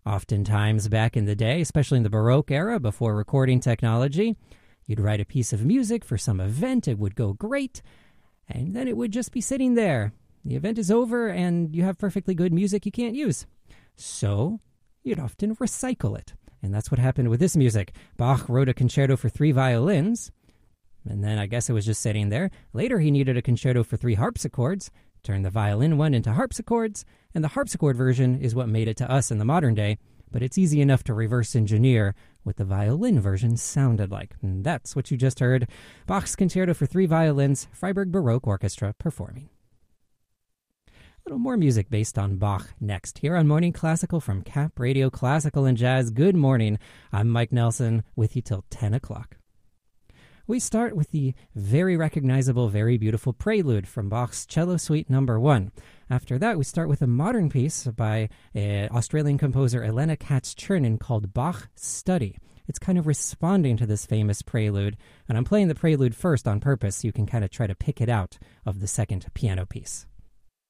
Oftentimes back in the day, especially in the Baroque era before recording technology, you'd write a piece of music for some event, it would go great, and then it would just be sitting there. The event is over and you have perfectly good music you can't use. So you'd often recycle it. And that's what happened with this music. Bach wrote a concerto for 3 violins, and then I guess it was just sitting there. Later he needed a concerto for 3 harpsichords, turned the violin one into harpsichords, and the harpsichord version is what made it to us in the modern day, but it's easy enough to reverse engineer what the violin version sounded like. And that's what you just heard. Bach's Concerto for 3 Violins, Freiburg Baroque Orchestra performing. A little more music based on Bach next, here on Morning Classical from Cap Radio Classical and Jazz. Good morning. I'm Mike Nelson with you till 10 o'clock. We start with the very recognizable, very beautiful Prelude from Bach's Cello Suite No. 1. After that, we start with a modern piece by Australian composer Elena Katz-Chernin called Bach Study. It's kind of responding to this famous prelude, and I'm playing the prelude first on purpose so you can kind of try to pick it out of the second piano piece.